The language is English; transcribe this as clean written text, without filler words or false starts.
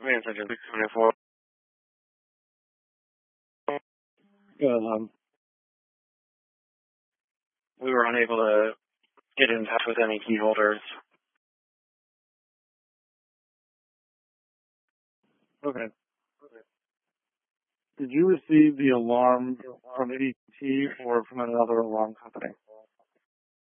Manager 674. We were unable to get in touch with any key holders. Okay. Did you receive the alarm from ADT or from another alarm company?